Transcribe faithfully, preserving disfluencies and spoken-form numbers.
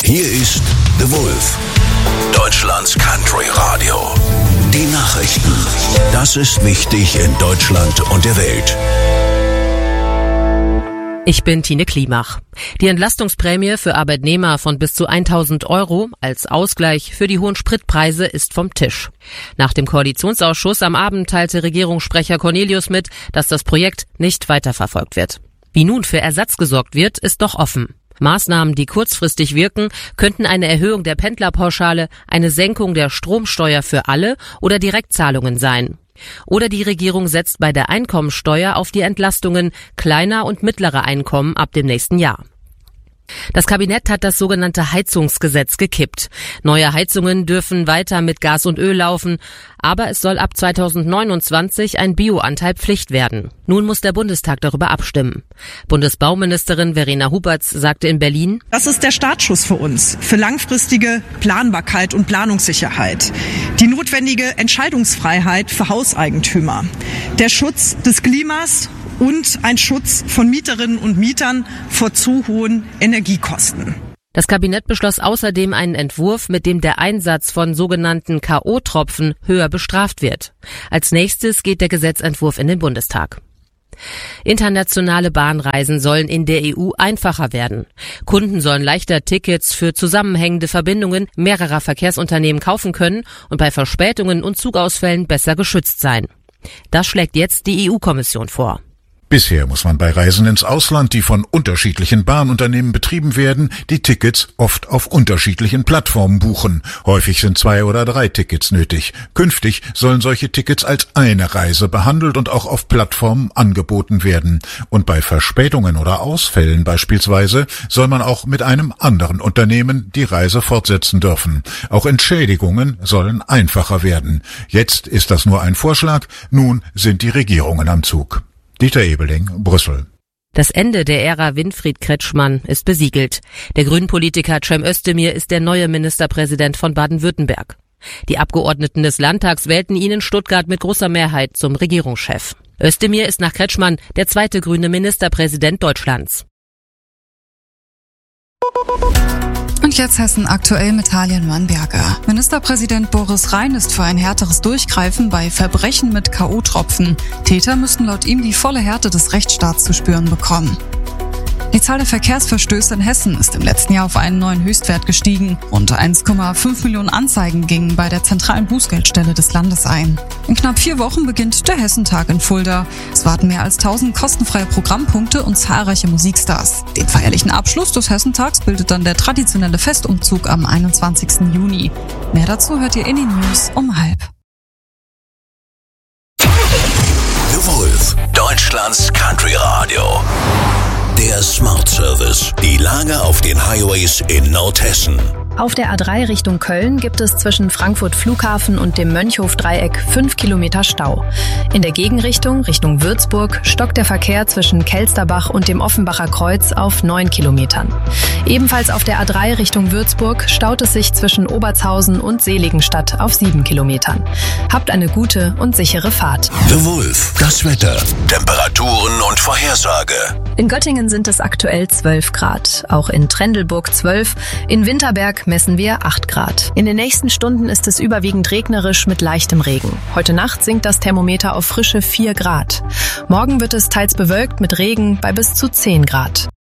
Hier ist The Wolf, Deutschlands Country Radio. Die Nachrichten. Das ist wichtig in Deutschland und der Welt. Ich bin Tine Klimach. Die Entlastungsprämie für Arbeitnehmer von bis zu tausend Euro als Ausgleich für die hohen Spritpreise ist vom Tisch. Nach dem Koalitionsausschuss am Abend teilte Regierungssprecher Cornelius mit, dass das Projekt nicht weiterverfolgt wird. Wie nun für Ersatz gesorgt wird, ist noch offen. Maßnahmen, die kurzfristig wirken, könnten eine Erhöhung der Pendlerpauschale, eine Senkung der Stromsteuer für alle oder Direktzahlungen sein. Oder die Regierung setzt bei der Einkommensteuer auf die Entlastungen kleiner und mittlerer Einkommen ab dem nächsten Jahr. Das Kabinett hat das sogenannte Heizungsgesetz gekippt. Neue Heizungen dürfen weiter mit Gas und Öl laufen, aber es soll ab zweitausendneunundzwanzig ein Bioanteil Pflicht werden. Nun muss der Bundestag darüber abstimmen. Bundesbauministerin Verena Huberts sagte in Berlin: Das ist der Startschuss für uns, für langfristige Planbarkeit und Planungssicherheit. Die notwendige Entscheidungsfreiheit für Hauseigentümer. Der Schutz des Klimas und ein Schutz von Mieterinnen und Mietern vor zu hohen Energiekosten. Das Kabinett beschloss außerdem einen Entwurf, mit dem der Einsatz von sogenannten K O-Tropfen höher bestraft wird. Als nächstes geht der Gesetzentwurf in den Bundestag. Internationale Bahnreisen sollen in der E U einfacher werden. Kunden sollen leichter Tickets für zusammenhängende Verbindungen mehrerer Verkehrsunternehmen kaufen können und bei Verspätungen und Zugausfällen besser geschützt sein. Das schlägt jetzt die E U-Kommission vor. Bisher muss man bei Reisen ins Ausland, die von unterschiedlichen Bahnunternehmen betrieben werden, die Tickets oft auf unterschiedlichen Plattformen buchen. Häufig sind zwei oder drei Tickets nötig. Künftig sollen solche Tickets als eine Reise behandelt und auch auf Plattformen angeboten werden. Und bei Verspätungen oder Ausfällen beispielsweise soll man auch mit einem anderen Unternehmen die Reise fortsetzen dürfen. Auch Entschädigungen sollen einfacher werden. Jetzt ist das nur ein Vorschlag, nun sind die Regierungen am Zug. Dieter Ebeling, Brüssel. Das Ende der Ära Winfried Kretschmann ist besiegelt. Der Grünen-Politiker Cem Özdemir ist der neue Ministerpräsident von Baden-Württemberg. Die Abgeordneten des Landtags wählten ihn in Stuttgart mit großer Mehrheit zum Regierungschef. Özdemir ist nach Kretschmann der zweite grüne Ministerpräsident Deutschlands. Und jetzt Hessen aktuell mit Halien Mannberger. Ministerpräsident Boris Rhein ist für ein härteres Durchgreifen bei Verbrechen mit K O-Tropfen. Täter müssten laut ihm die volle Härte des Rechtsstaats zu spüren bekommen. Die Zahl der Verkehrsverstöße in Hessen ist im letzten Jahr auf einen neuen Höchstwert gestiegen. Rund eins Komma fünf Millionen Anzeigen gingen bei der zentralen Bußgeldstelle des Landes ein. In knapp vier Wochen beginnt der Hessentag in Fulda. Es warten mehr als tausend kostenfreie Programmpunkte und zahlreiche Musikstars. Den feierlichen Abschluss des Hessentags bildet dann der traditionelle Festumzug am einundzwanzigsten Juni. Mehr dazu hört ihr in den News um halb. The Wolf, Deutschlands Country Radio. Der Smart Service. Die Lage auf den Highways in Nordhessen. Auf der A drei Richtung Köln gibt es zwischen Frankfurt Flughafen und dem Mönchhof-Dreieck fünf Kilometer Stau. In der Gegenrichtung, Richtung Würzburg, stockt der Verkehr zwischen Kelsterbach und dem Offenbacher Kreuz auf neun Kilometern. Ebenfalls auf der A drei Richtung Würzburg staut es sich zwischen Obertshausen und Seligenstadt auf sieben Kilometern. Habt eine gute und sichere Fahrt. The Wolf, das Wetter, Temperaturen und Vorhersage. In Göttingen sind es aktuell zwölf Grad, auch in Trendelburg zwölf, in Winterberg messen wir acht Grad. In den nächsten Stunden ist es überwiegend regnerisch mit leichtem Regen. Heute Nacht sinkt das Thermometer auf frische vier Grad. Morgen wird es teils bewölkt mit Regen bei bis zu zehn Grad.